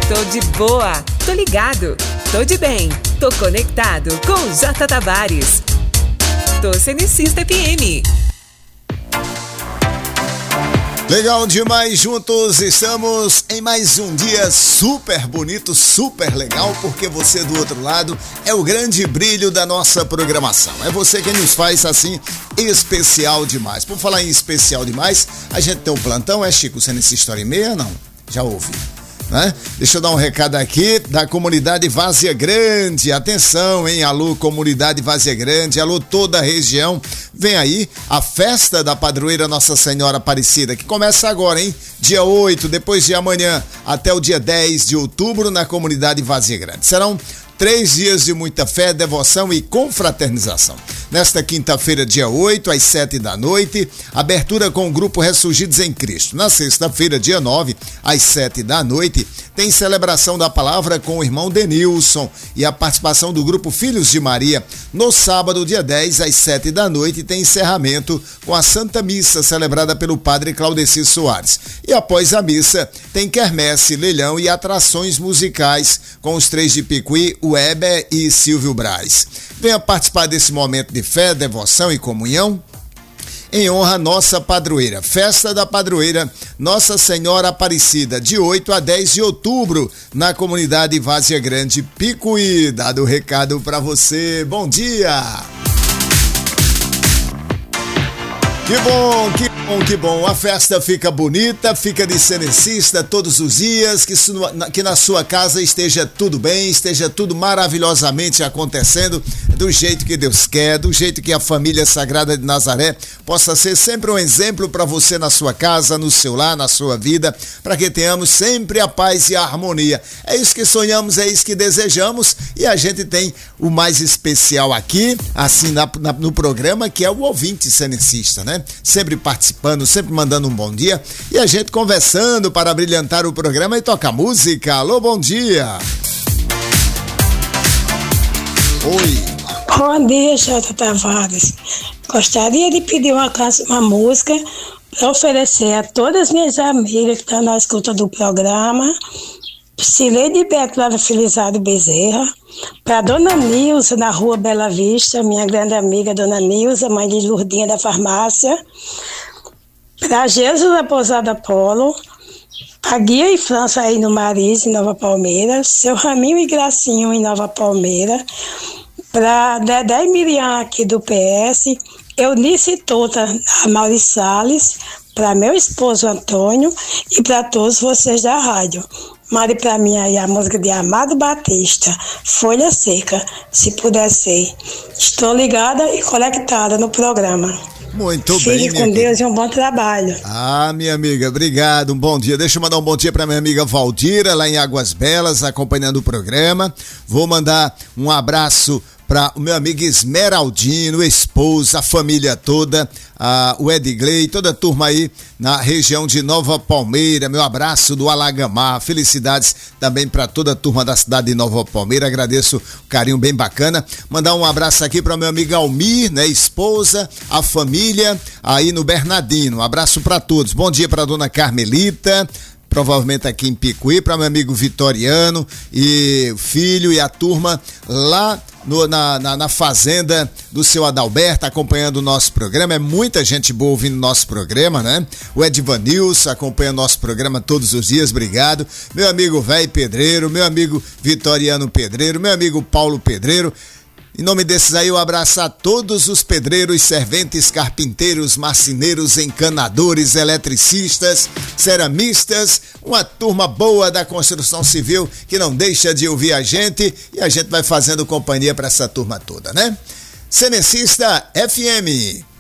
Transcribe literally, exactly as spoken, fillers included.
Tô de boa, tô ligado, tô de bem, tô conectado com o J Tavares. Tô Cenicista F M. Legal demais, juntos estamos em mais um dia super bonito, super legal, porque você do outro lado é o grande brilho da nossa programação. É você quem nos faz assim especial demais. Por falar em especial demais, a gente tem um plantão, é Chico, você nessa história e meia? Não, já ouvi. Né? Deixa eu dar um recado aqui da comunidade Várzea Grande. Atenção, hein? Alô, comunidade Várzea Grande, alô, toda a região. Vem aí a festa da padroeira Nossa Senhora Aparecida, que começa agora, hein? Dia oito, depois de amanhã, até o dia dez de outubro, na comunidade Várzea Grande. Serão três dias de muita fé, devoção e confraternização. Nesta quinta-feira, dia oito, às sete da noite, abertura com o grupo Ressurgidos em Cristo. Na sexta-feira, dia nove, às sete da noite, tem celebração da palavra com o irmão Denilson e a participação do grupo Filhos de Maria. No sábado, dia dez, às sete da noite, tem encerramento com a Santa Missa, celebrada pelo padre Claudeci Soares. E após a missa, tem quermesse, leilão e atrações musicais com os três de Picuí, Weber e Silvio Braz. Venha participar desse momento de fé, devoção e comunhão em honra à nossa padroeira. Festa da padroeira Nossa Senhora Aparecida, de oito a dez de outubro, na comunidade Várzea Grande, Picuí. Dado o recado para você. Bom dia! Que bom, que bom, que bom. A festa fica bonita, fica de cenicista todos os dias, que, que na sua casa esteja tudo bem, esteja tudo maravilhosamente acontecendo do jeito que Deus quer, do jeito que a família Sagrada de Nazaré possa ser sempre um exemplo para você na sua casa, no seu lar, na sua vida, para que tenhamos sempre a paz e a harmonia. É isso que sonhamos, é isso que desejamos, e a gente tem o mais especial aqui, assim na, na, no programa, que é o ouvinte cenicista, né? Sempre participando, sempre mandando um bom dia e a gente conversando para brilhantar o programa e tocar música. Alô, bom dia! Oi! Bom dia, J Tavares. Gostaria de pedir uma, uma música para oferecer a todas as minhas amigas que estão na escuta do programa. Cileide Beto Felizardo Bezerra, para Dona Nilza, na rua Bela Vista, minha grande amiga Dona Nilza, mãe de Lourdinha da farmácia, para Jesus da Pousada Polo, a Guia e França aí no Maris, em Nova Palmeira, seu Raminho e Gracinho em Nova Palmeira, para Dedé e Miriam aqui do P S, Eunice Tota, a Mauri Salles, para meu esposo Antônio e para todos vocês da rádio. Mande para mim aí a música de Amado Batista, Folha Seca, se puder ser. Estou ligada e conectada no programa. Muito Fique bem, Fique com minha Deus amiga. E um bom trabalho. Ah, minha amiga, obrigado, um bom dia. Deixa eu mandar um bom dia para minha amiga Valdira, lá em Águas Belas, acompanhando o programa. Vou mandar um abraço para o meu amigo Esmeraldino, esposa, a família toda, a, o Edgley, toda a turma aí na região de Nova Palmeira. Meu abraço do Alagamar, felicidades também para toda a turma da cidade de Nova Palmeira. Agradeço o carinho bem bacana. Mandar um abraço aqui para meu amigo Almir, né, esposa, a família aí no Bernardino. Um abraço para todos. Bom dia para dona Carmelita, provavelmente aqui em Picuí, para meu amigo Vitoriano e o filho e a turma lá no, na, na, na fazenda do seu Adalberto, acompanhando o nosso programa. É muita gente boa ouvindo o nosso programa, né? O Edvanilson acompanha o nosso programa todos os dias, obrigado. Meu amigo Velho Pedreiro, meu amigo Vitoriano Pedreiro, meu amigo Paulo Pedreiro. Em nome desses aí, eu abraço a todos os pedreiros, serventes, carpinteiros, marceneiros, encanadores, eletricistas, ceramistas, uma turma boa da construção civil que não deixa de ouvir a gente e a gente vai fazendo companhia para essa turma toda, né? Cenicista F M.